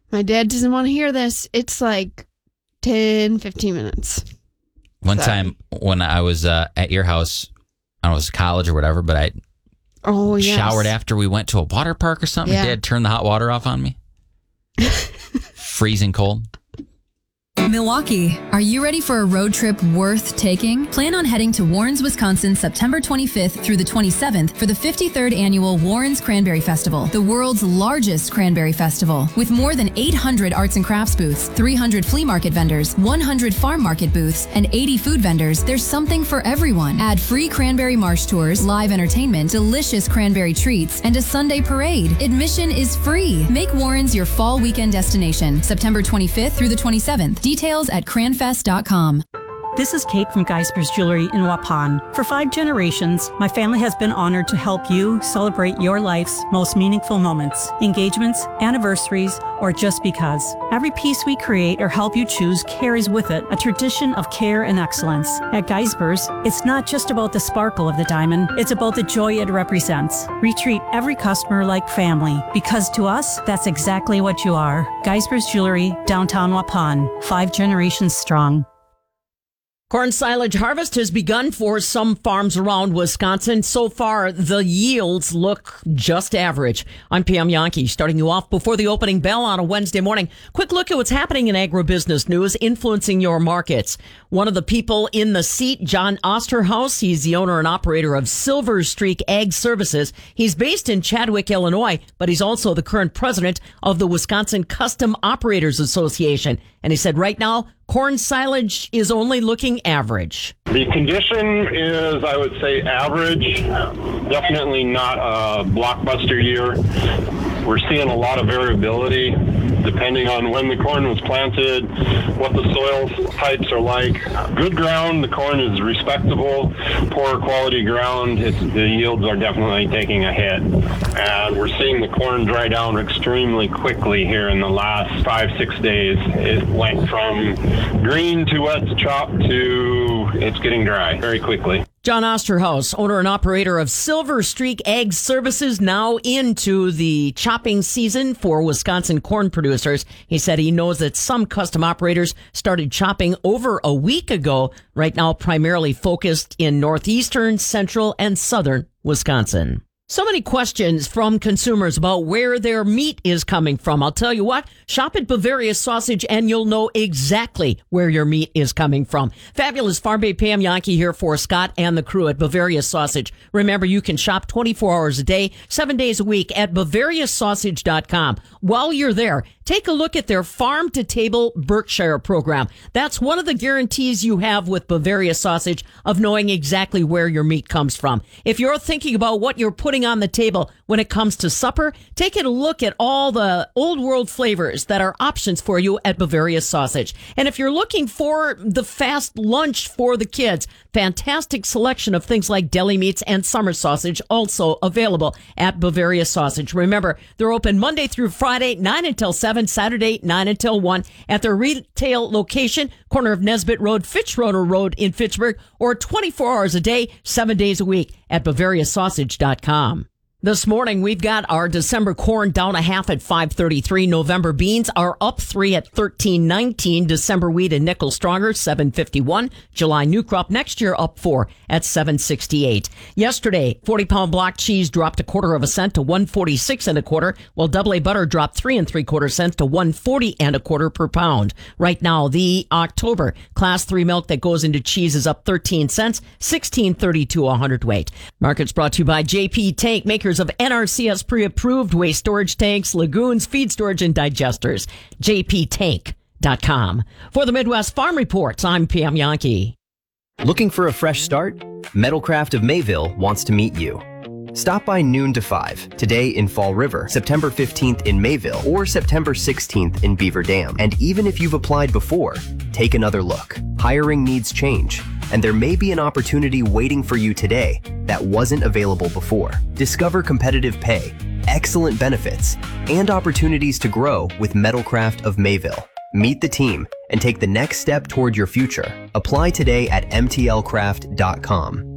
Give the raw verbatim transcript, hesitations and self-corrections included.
My dad doesn't want to hear this. It's like ten, fifteen minutes. One Sorry. time when I was uh, at your house, I don't know, it was college or whatever, but I oh, yes. showered after we went to a water park or something. Yeah. Dad turned the hot water off on me. Freezing cold. Milwaukee, are you ready for a road trip worth taking? Plan on heading to Warrens, Wisconsin, September twenty-fifth through the twenty-seventh for the fifty-third annual Warrens Cranberry Festival, the world's largest cranberry festival. With more than eight hundred arts and crafts booths, three hundred flea market vendors, one hundred farm market booths, and eighty food vendors, there's something for everyone. Add free cranberry marsh tours, live entertainment, delicious cranberry treats, and a Sunday parade. Admission is free. Make Warrens your fall weekend destination, September twenty-fifth through the twenty-seventh. Details at cranfest dot com. This is Kate from Geisper's Jewelry in Waupun. For five generations, my family has been honored to help you celebrate your life's most meaningful moments, engagements, anniversaries, or just because. Every piece we create or help you choose carries with it a tradition of care and excellence. At Geisper's, it's not just about the sparkle of the diamond, it's about the joy it represents. We treat every customer like family, because to us, that's exactly what you are. Geisper's Jewelry, downtown Waupun, five generations strong. Corn silage harvest has begun for some farms around Wisconsin. So far, the yields look just average. I'm Pam Yankee, starting you off before the opening bell on a Wednesday morning. Quick look at what's happening in agribusiness news influencing your markets. One of the people in the seat, John Osterhaus, he's the owner and operator of Silver Streak Ag Services. He's based in Chadwick, Illinois, but he's also the current president of the Wisconsin Custom Operators Association. And he said right now, corn silage is only looking average. The condition is, I would say, average. Definitely not a blockbuster year. We're seeing a lot of variability depending on when the corn was planted, what the soil types are like. Good ground, the corn is respectable. Poor quality ground, it's, the yields are definitely taking a hit. And we're seeing the corn dry down extremely quickly here in the last five, six days. It went from green to wet to chopped to it's getting dry very quickly. John Osterhaus, owner and operator of Silver Streak Ag Services, now into the chopping season for Wisconsin corn producers. He said he knows that some custom operators started chopping over a week ago, right now primarily focused in northeastern, central, and southern Wisconsin. So many questions from consumers about where their meat is coming from. I'll tell you what, shop at Bavaria Sausage and you'll know exactly where your meat is coming from. Fabulous Farm Babe Pam Yankee here for Scott and the crew at Bavaria Sausage. Remember, you can shop twenty-four hours a day, seven days a week at Bavaria Sausage dot com. While you're there, take a look at their Farm to Table Berkshire program. That's one of the guarantees you have with Bavaria Sausage of knowing exactly where your meat comes from. If you're thinking about what you're putting on the table when it comes to supper, take a look at all the old world flavors that are options for you at Bavaria Sausage. And if you're looking for the fast lunch for the kids, fantastic selection of things like deli meats and summer sausage also available at Bavaria Sausage. Remember, they're open Monday through Friday, nine until seven, Saturday, nine until one at their retail location, corner of Nesbitt Road, Fitzroy Road in Fitchburg, or twenty-four hours a day, seven days a week at Bavaria Sausage dot com. This morning, we've got our December corn down a half at five thirty-three. November beans are up three at thirteen nineteen. December wheat and nickel stronger, seven fifty-one. July new crop next year up four at seven sixty-eight. Yesterday, forty pound block cheese dropped a quarter of a cent to one forty-six and a quarter, while double A butter dropped three and three quarter cents to one forty and a quarter per pound. Right now, the October class three milk that goes into cheese is up thirteen cents, sixteen thirty-two a hundredweight. Markets brought to you by J P Tank, makers of N R C S pre-approved waste storage tanks, lagoons, feed storage, and digesters. J P tank dot com. For the Midwest Farm Reports, I'm Pam Yankee. Looking for a fresh start? Metalcraft of Mayville wants to meet you. Stop by noon to five, today in Fall River, September fifteenth in Mayville, or September sixteenth in Beaver Dam. And even if you've applied before, take another look. Hiring needs change, and there may be an opportunity waiting for you today that wasn't available before. Discover competitive pay, excellent benefits, and opportunities to grow with Metalcraft of Mayville. Meet the team and take the next step toward your future. Apply today at M T L craft dot com.